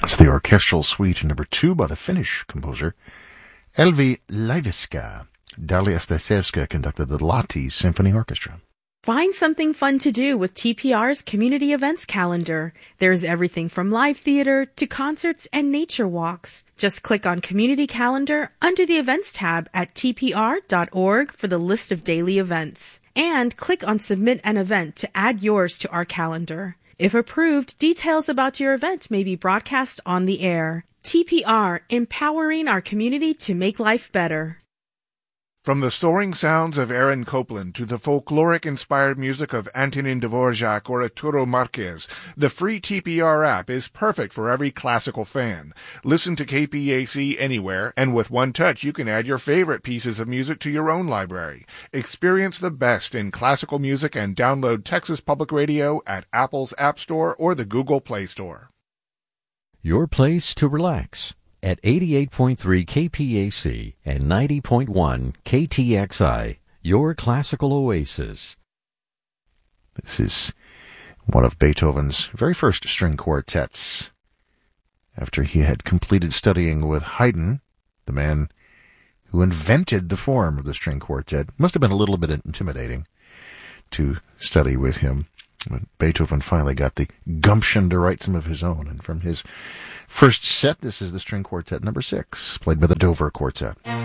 It's the orchestral suite number 2 by the Finnish composer Elvi Laiviska. Dalia Stasevska conducted the Lahti Symphony Orchestra. Find something fun to do with TPR's community events calendar. There's everything from live theater to concerts and nature walks. Just click on Community Calendar under the Events tab at tpr.org for the list of daily events. And click on Submit an Event to add yours to our calendar. If approved, details about your event may be broadcast on the air. TPR, empowering our community to make life better. From the soaring sounds of Aaron Copland to the folkloric-inspired music of Antonin Dvorak or Arturo Marquez, the free TPR app is perfect for every classical fan. Listen to KPAC anywhere, and with one touch you can add your favorite pieces of music to your own library. Experience the best in classical music and download Texas Public Radio at Apple's App Store or the Google Play Store. Your place to relax at 88.3 KPAC and 90.1 KTXI, your classical oasis. This is one of Beethoven's very first string quartets. After he had completed studying with Haydn, the man who invented the form of the string quartet, must have been a little bit intimidating to study with him. But Beethoven finally got the gumption to write some of his own, and from his first set, this is the string quartet number 6, played by the Dover Quartet.